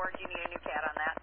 or do you need a new CAD on that?